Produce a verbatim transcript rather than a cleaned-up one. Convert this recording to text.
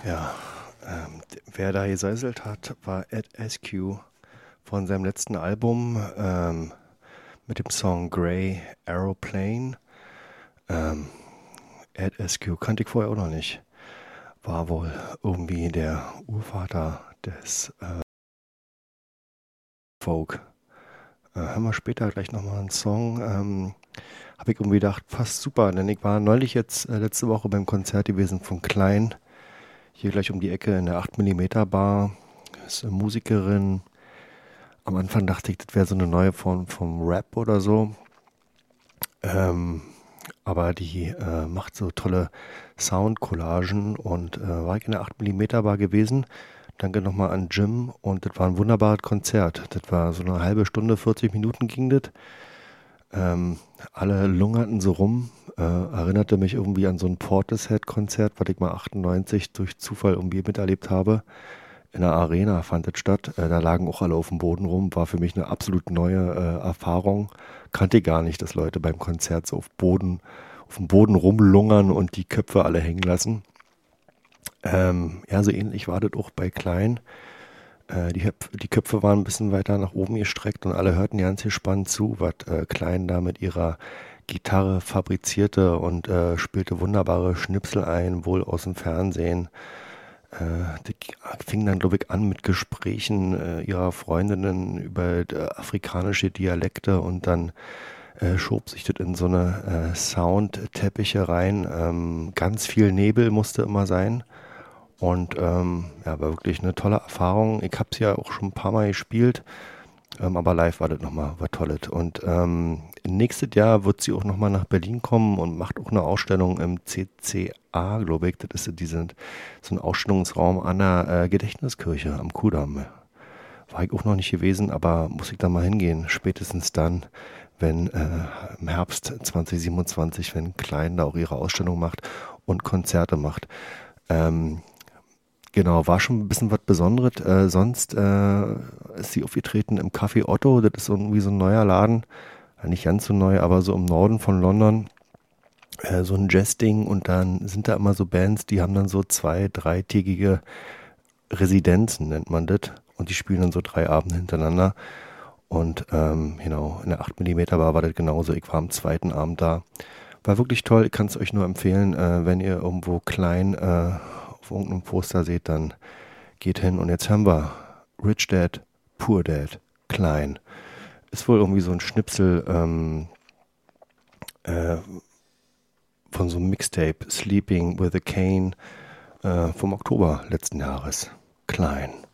Ja, ähm, d- wer da gesäuselt hat, war Ed Askew von seinem letzten Album ähm, mit dem Song Grey Aeroplane. Ähm, Ed Askew kannte ich vorher auch noch nicht. War wohl irgendwie der Urvater des äh, Folk. Äh, hören wir später gleich nochmal einen Song. Ähm, Habe ich irgendwie gedacht, passt super, denn ich war neulich jetzt äh, letzte Woche beim Konzert gewesen von Klein. Hier gleich um die Ecke in der acht Millimeter Bar. Ist eine Musikerin. Am Anfang dachte ich, das wäre so eine neue Form vom Rap oder so. Ähm, aber die äh, macht so tolle Soundcollagen und äh, war ich in der acht Millimeter Bar gewesen. Danke nochmal an Jim und das war ein wunderbares Konzert. Das war so eine halbe Stunde, vierzig Minuten ging das. Ähm, alle lungerten so rum. Äh, erinnerte mich irgendwie an so ein Portishead-Konzert, was ich mal achtundneunzig durch Zufall irgendwie miterlebt habe. In der Arena fand es statt. Äh, da lagen auch alle auf dem Boden rum. War für mich eine absolut neue äh, Erfahrung. Kannte ich gar nicht, dass Leute beim Konzert so auf Boden, auf dem Boden rumlungern und die Köpfe alle hängen lassen. Ähm, ja, so ähnlich war das auch bei Klein. Äh, die, Köp die Köpfe waren ein bisschen weiter nach oben gestreckt und alle hörten ganz gespannt zu, was äh, Klein da mit ihrer Gitarre fabrizierte und äh, spielte wunderbare Schnipsel ein, wohl aus dem Fernsehen. Äh, die fing dann, glaube ich, an mit Gesprächen äh, ihrer Freundinnen über äh, afrikanische Dialekte und dann äh, schob sich das in so eine äh, Soundteppiche rein. Ähm, ganz viel Nebel musste immer sein. Und ähm, ja, war wirklich eine tolle Erfahrung. Ich habe es ja auch schon ein paar Mal gespielt, ähm, aber live war das nochmal, war tolles. Und ähm, nächstes Jahr wird sie auch nochmal nach Berlin kommen und macht auch eine Ausstellung im C C A, glaube ich. Das ist so diese, so ein Ausstellungsraum an der äh, Gedächtniskirche am Kudamm. War ich auch noch nicht gewesen, aber muss ich da mal hingehen. Spätestens dann, wenn äh, im Herbst zwanzig siebenundzwanzig, wenn Klein da auch ihre Ausstellung macht und Konzerte macht. Ähm, Genau, war schon ein bisschen was Besonderes. Äh, sonst äh, ist sie aufgetreten im Café Otto. Das ist irgendwie so ein neuer Laden. Ja, nicht ganz so neu, aber so im Norden von London. Äh, so ein Jazzding. Und dann sind da immer so Bands, die haben dann so zwei-, dreitägige Residenzen, nennt man das. Und die spielen dann so drei Abende hintereinander. Und ähm, genau, in der acht Millimeter Bar war das genauso. Ich war am zweiten Abend da. War wirklich toll. Ich kann es euch nur empfehlen, äh, wenn ihr irgendwo klein äh, auf irgendeinem Poster seht, dann geht hin. Und jetzt haben wir Rich Dad, Poor Dad, Klein. Ist wohl irgendwie so ein Schnipsel ähm, äh, von so einem Mixtape, Sleeping with a Cane, äh, vom Oktober letzten Jahres. Klein.